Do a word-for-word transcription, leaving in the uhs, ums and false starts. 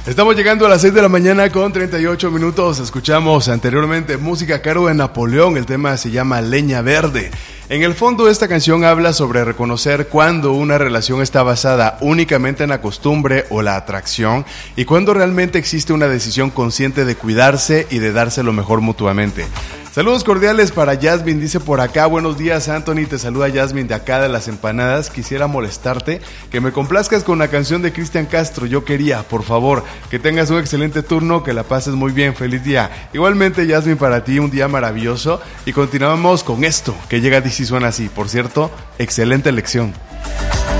Estamos llegando a las seis de la mañana con treinta y ocho minutos. Escuchamos anteriormente música a cargo de Napoleón. El tema se llama Leña Verde. En el fondo, esta canción habla sobre reconocer cuando una relación está basada únicamente en la costumbre o la atracción y cuando realmente existe una decisión consciente de cuidarse y de darse lo mejor mutuamente. Saludos cordiales para Yasmin, dice por acá, buenos días Anthony, te saluda Yasmin de acá de Las Empanadas. Quisiera molestarte, que me complazcas con la canción de Cristian Castro, Yo Quería, por favor, que tengas un excelente turno, que la pases muy bien, feliz día. Igualmente Yasmin, para ti un día maravilloso y continuamos con esto, que llega a D C Suena Así, por cierto, excelente elección.